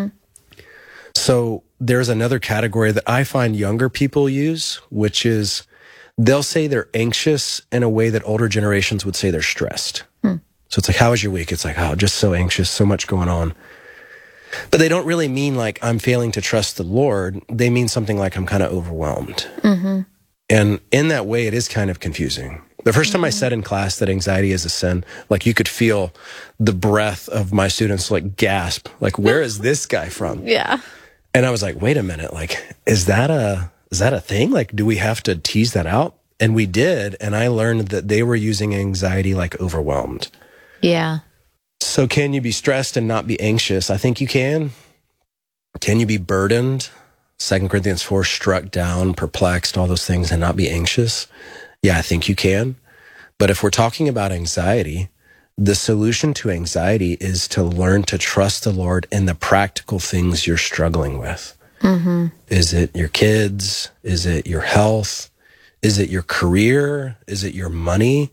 So there's another category that I find younger people use, which is they'll say they're anxious in a way that older generations would say they're stressed. So it's like, how was your week? It's like, oh, just so anxious, so much going on. But they don't really mean like I'm failing to trust the Lord. They mean something like I'm kind of overwhelmed. And in that way, it is kind of confusing. The first time I said in class that anxiety is a sin, like you could feel the breath of my students like gasp, like, where is this guy from? Yeah. And I was like, wait a minute, like, is that a thing? Like, do we have to tease that out? And we did. And I learned that they were using anxiety like overwhelmed. Yeah. So can you be stressed and not be anxious? I think you can. Can you be burdened? 2 Corinthians 4, struck down, perplexed, all those things, and not be anxious? Yeah, I think you can. But if we're talking about anxiety, the solution to anxiety is to learn to trust the Lord in the practical things you're struggling with. Is it your kids? Is it your health? Is it your career? Is it your money?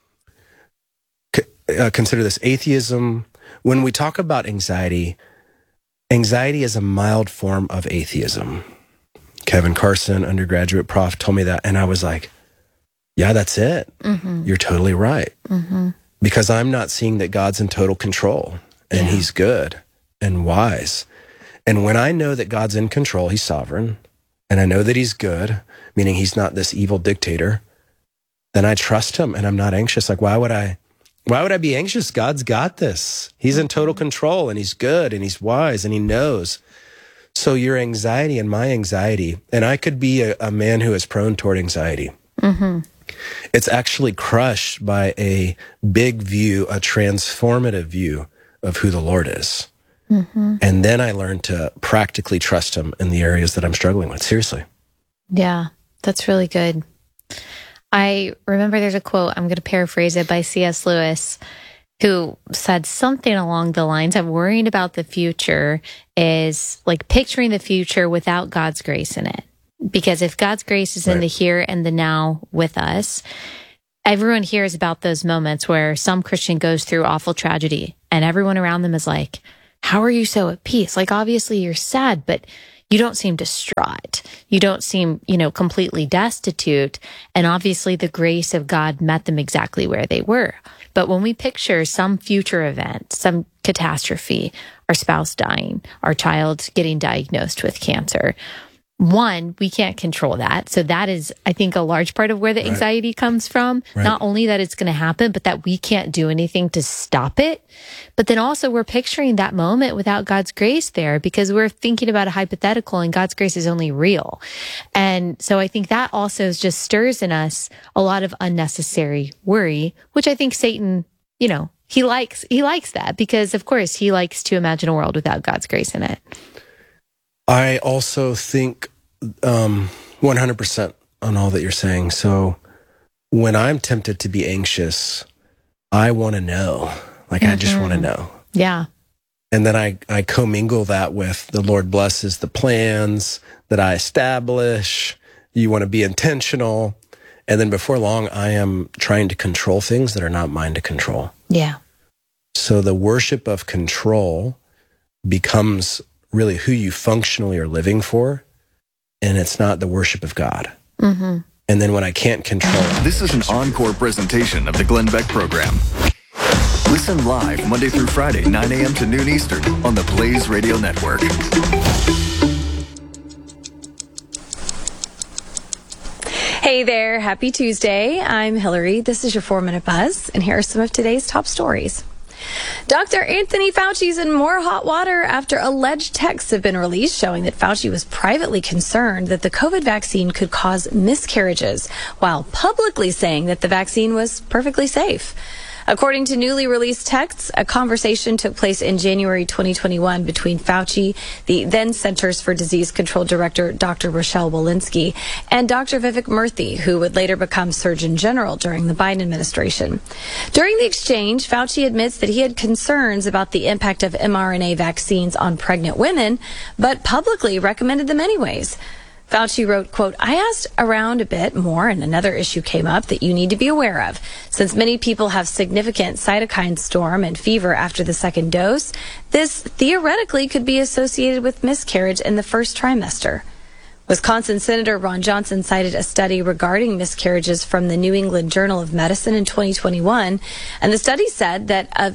Consider this, atheism. When we talk about anxiety, anxiety is a mild form of atheism. Kevin Carson, undergraduate prof, told me that, and I was like, yeah, that's it. You're totally right. Because I'm not seeing that God's in total control, and he's good and wise. And when I know that God's in control, he's sovereign, and I know that he's good, meaning he's not this evil dictator, then I trust him and I'm not anxious. Like, why would I be anxious? God's got this. He's in total control, and he's good, and he's wise, and he knows. So your anxiety and my anxiety, and I could be a man who is prone toward anxiety. Mm-hmm. It's actually crushed by a big view, a transformative view of who the Lord is. Mm-hmm. And then I learned to practically trust him in the areas that I'm struggling with. Seriously. Yeah, that's really good. I remember there's a quote, I'm going to paraphrase it, by C.S. Lewis, who said something along the lines of worrying about the future is like picturing the future without God's grace in it. Because if God's grace is in the here and the now with us, everyone hears about those moments where some Christian goes through awful tragedy and everyone around them is like, how are you so at peace? Like, obviously you're sad, but you don't seem distraught. You don't seem, completely destitute. And obviously the grace of God met them exactly where they were. But when we picture some future event, some catastrophe, our spouse dying, our child getting diagnosed with cancer, one, we can't control that. So that is, I think, a large part of where the anxiety comes from. Right. Not only that it's going to happen, but that we can't do anything to stop it. But then also we're picturing that moment without God's grace there because we're thinking about a hypothetical and God's grace is only real. And so I think that also just stirs in us a lot of unnecessary worry, which I think Satan, he likes that because, of course, he likes to imagine a world without God's grace in it. I also think 100% on all that you're saying. So when I'm tempted to be anxious, I want to know. Like, I just want to know. Yeah. And then I commingle that with the Lord blesses the plans that I establish. You want to be intentional. And then before long, I am trying to control things that are not mine to control. Yeah. So the worship of control becomes really who you functionally are living for, and it's not the worship of God. Mm-hmm. And then when I can't control... This is an encore presentation of the Glenn Beck Program. Listen live Monday through Friday, 9 a.m. to noon Eastern on the Blaze Radio Network. Hey there, happy Tuesday. I'm Hillary. This is your 4-Minute Buzz, and here are some of today's top stories. Dr. Anthony Fauci's in more hot water after alleged texts have been released showing that Fauci was privately concerned that the COVID vaccine could cause miscarriages, while publicly saying that the vaccine was perfectly safe. According to newly released texts, a conversation took place in January 2021 between Fauci, the then Centers for Disease Control Director, Dr. Rochelle Walensky, and Dr. Vivek Murthy, who would later become Surgeon General during the Biden administration. During the exchange, Fauci admits that he had concerns about the impact of mRNA vaccines on pregnant women, but publicly recommended them anyways. Fauci wrote, quote, I asked around a bit more and another issue came up that you need to be aware of. Since many people have significant cytokine storm and fever after the second dose, this theoretically could be associated with miscarriage in the first trimester. Wisconsin Senator Ron Johnson cited a study regarding miscarriages from the New England Journal of Medicine in 2021, and the study said that of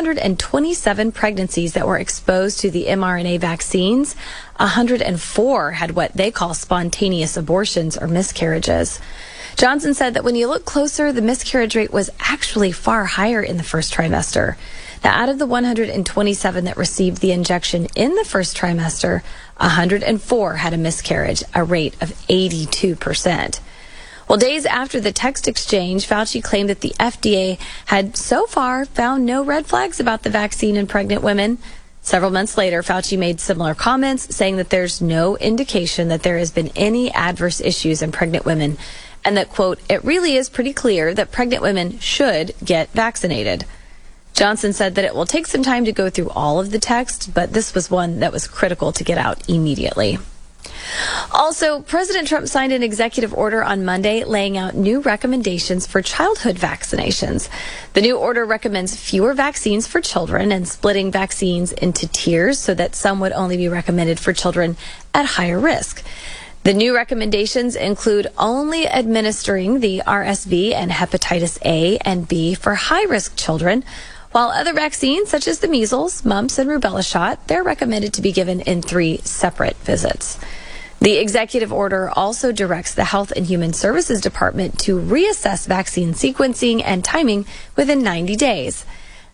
827 pregnancies that were exposed to the mRNA vaccines, 104 had what they call spontaneous abortions or miscarriages. Johnson said that when you look closer, the miscarriage rate was actually far higher in the first trimester. Now, out of the 127 that received the injection in the first trimester, 104 had a miscarriage, a rate of 82%. Well, days after the text exchange, Fauci claimed that the FDA had so far found no red flags about the vaccine in pregnant women. Several months later, Fauci made similar comments, saying that there's no indication that there has been any adverse issues in pregnant women, and that, quote, it really is pretty clear that pregnant women should get vaccinated. Johnson said that it will take some time to go through all of the text, but this was one that was critical to get out immediately. Also, President Trump signed an executive order on Monday laying out new recommendations for childhood vaccinations. The new order recommends fewer vaccines for children and splitting vaccines into tiers so that some would only be recommended for children at higher risk. The new recommendations include only administering the RSV and hepatitis A and B for high-risk children, while other vaccines, such as the measles, mumps, and rubella shot, they're recommended to be given in 3 separate visits. The executive order also directs the Health and Human Services Department to reassess vaccine sequencing and timing within 90 days.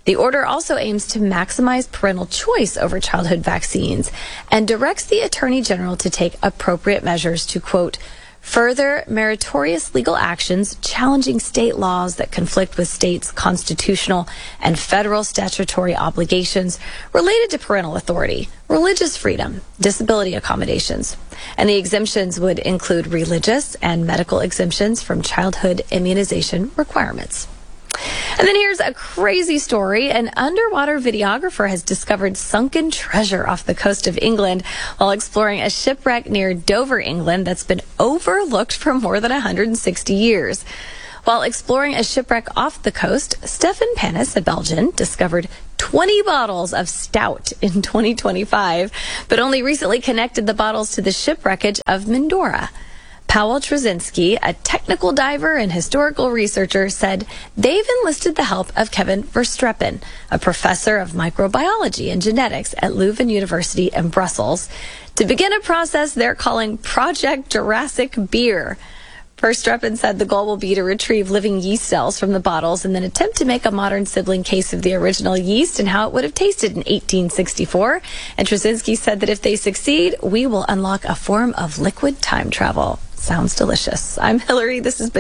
The order also aims to maximize parental choice over childhood vaccines and directs the Attorney General to take appropriate measures to, quote, further meritorious legal actions challenging state laws that conflict with states' constitutional and federal statutory obligations related to parental authority, religious freedom, disability accommodations. And the exemptions would include religious and medical exemptions from childhood immunization requirements. And then here's a crazy story. An underwater videographer has discovered sunken treasure off the coast of England while exploring a shipwreck near Dover, England, that's been overlooked for more than 160 years. While exploring a shipwreck off the coast, Stefan Panis, a Belgian, discovered 20 bottles of stout in 2025, but only recently connected the bottles to the shipwreckage of Mindora. Paweł Trzynski, a technical diver and historical researcher, said they've enlisted the help of Kevin Verstrepen, a professor of microbiology and genetics at Leuven University in Brussels, to begin a process they're calling Project Jurassic Beer. Verstrepen said the goal will be to retrieve living yeast cells from the bottles and then attempt to make a modern sibling case of the original yeast and how it would have tasted in 1864. And Trzynski said that if they succeed, we will unlock a form of liquid time travel. Sounds delicious. I'm Hillary. This has been